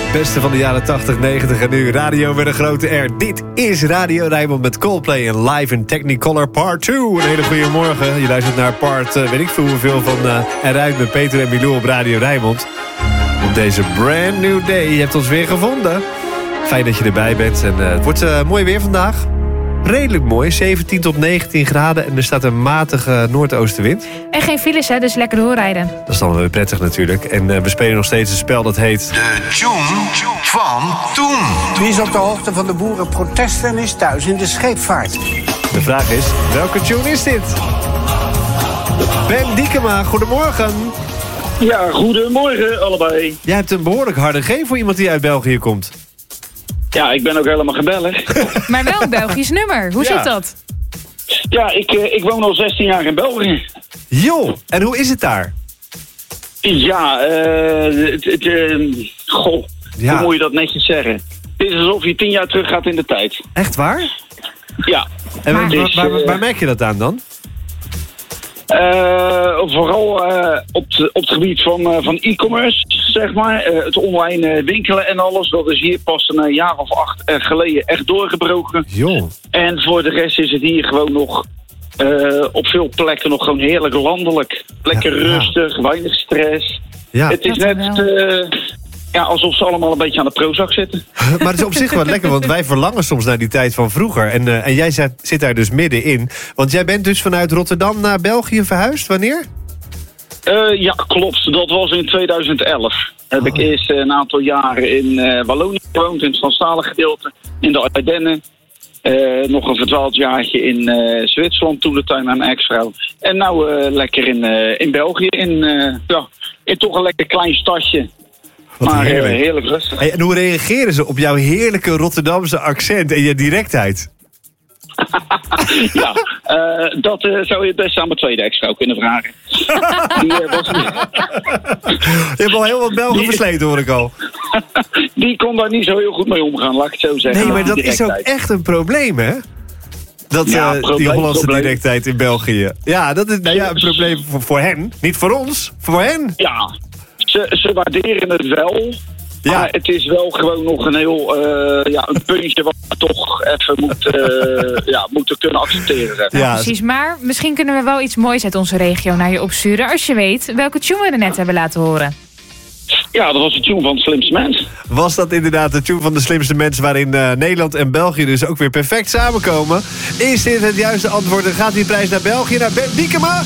Beste van de jaren 80, 90 en nu radio met een grote R. Dit is Radio Rijnmond met Coldplay en live in Technicolor Part 2. Een hele goede morgen. Je luistert naar part, weet ik veel hoeveel van Eruit met Peter en Milou op Radio Rijnmond. Op deze brand new day. Je hebt ons weer gevonden. Fijn dat je erbij bent. En het wordt mooi weer vandaag. Redelijk mooi, 17 tot 19 graden en er staat een matige noordoostenwind. En geen files, hè, dus lekker doorrijden. Dat is dan wel weer prettig natuurlijk. En we spelen nog steeds een spel dat heet... De tune van toen. Wie is op de hoogte van de boerenprotesten en is thuis in de scheepvaart? De vraag is, welke tune is dit? Ben Diekema, goedemorgen. Ja, goedemorgen allebei. Jij hebt een behoorlijk harde G voor iemand die uit België komt. Ja, ik ben ook helemaal gebellig. Maar wel een Belgisch nummer. Hoe zit dat? Ja, ik woon al 16 jaar in België. Joh, en hoe is het daar? Ja, goh, Ja. hoe moet je dat netjes zeggen? Het is alsof je 10 jaar terug gaat in de tijd. Echt waar? Ja. En Maar- waar merk je dat aan dan? Vooral op het gebied van e-commerce, zeg maar. Het online winkelen en alles. Dat is hier pas een jaar of 8 geleden echt doorgebroken. Joh. En voor de rest is het hier gewoon nog op veel plekken nog gewoon heerlijk landelijk. Lekker Ja, ja. rustig, weinig stress. Ja, Het is Dat net wel. alsof ze allemaal een beetje aan de Prozac zitten. maar het is op zich wel lekker, want wij verlangen soms naar die tijd van vroeger. En jij zit daar dus middenin. Want jij bent dus vanuit Rotterdam naar België verhuisd, wanneer? Ja, klopt. Dat was in 2011. Heb ik eerst een aantal jaren in Wallonië gewoond, in het Franstalige gedeelte, in de Ardennen. Nog een verdwaald jaartje in Zwitserland, toen de tijd met mijn ex-vrouw. En nou lekker in België, in toch een lekker klein stadje. Wat Maar heerlijk. heerlijk rustig. Hey, en hoe reageren ze op jouw heerlijke Rotterdamse accent en je directheid? Ja, dat zou je best aan mijn tweede ex-vrouw kunnen vragen. Je hebt al heel wat Belgen versleten, hoor ik al. Die kon daar niet zo heel goed mee omgaan, laat ik het zo zeggen. Nee, maar dat Die is ook directheid. echt een probleem, hè? Dat, Ja, die probleem, Hollandse probleem. directheid in België. Ja, dat is een probleem voor hen. Niet voor ons, voor hen. Ja, ze waarderen het wel. Ja. Maar het is wel gewoon nog een heel een puntje wat we toch even moeten kunnen accepteren. Zeg. Ja, Precies, maar misschien kunnen we wel iets moois uit onze regio naar je opsturen. Als je weet welke tune we er net hebben laten horen. Ja, dat was de tune van het Slimste Mens. was dat inderdaad de tune van de slimste mensen... waarin Nederland en België dus ook weer perfect samenkomen? Is dit het juiste antwoord? En gaat die prijs naar België, naar Ben Diekema?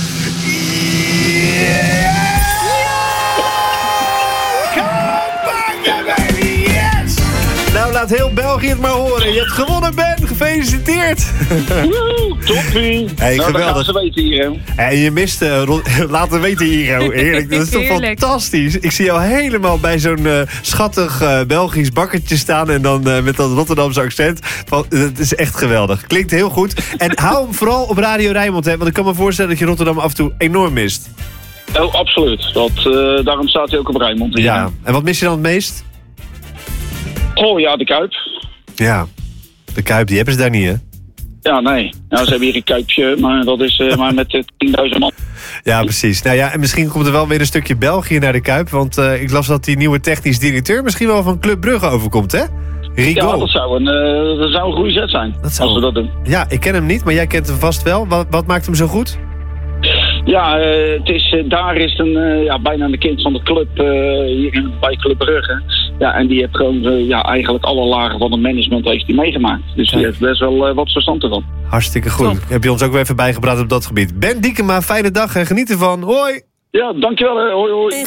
Nou, laat heel België het maar horen. Je hebt gewonnen, Ben. Gefeliciteerd. Woehoe, toppie. Hey, Nou, dat geweldig. gaan ze weten hier. Hè. En je mist... laten weten hier, oh, heerlijk. Dat is toch Heerlijk. fantastisch. Ik zie jou helemaal bij zo'n schattig Belgisch bakkertje staan... en dan met dat Rotterdamse accent. Het is echt geweldig. Klinkt heel goed. En hou hem vooral op Radio Rijnmond, hè, want ik kan me voorstellen... dat je Rotterdam af en toe enorm mist. Oh, absoluut. Daarom staat hij ook op Rijnmond. Ja. En wat mis je dan het meest? Oh ja, de Kuip. Ja, de Kuip, die hebben ze daar niet, hè? Ja, nee. Nou, ze hebben hier een Kuipje, maar dat is maar met 10.000 man. Ja, precies. Nou ja, en misschien komt er wel weer een stukje België naar de Kuip... want ik las dat die nieuwe technisch directeur... misschien wel van Club Brugge overkomt, hè? Rigo. Ja, dat zou een goede zet zijn, Dat zou- als we dat doen. Ja, ik ken hem niet, maar jij kent hem vast wel. Wat maakt hem zo goed? Ja, daar is bijna een kind van de club hier bij Club Brugge. Ja, en die heeft gewoon eigenlijk alle lagen van het management heeft die meegemaakt. Dus die heeft best wel wat verstand ervan. Hartstikke goed. Top. Heb je ons ook weer even bijgepraat op dat gebied. Ben Diekema, fijne dag en geniet ervan. Hoi! Ja, dankjewel. Hoi, hoi.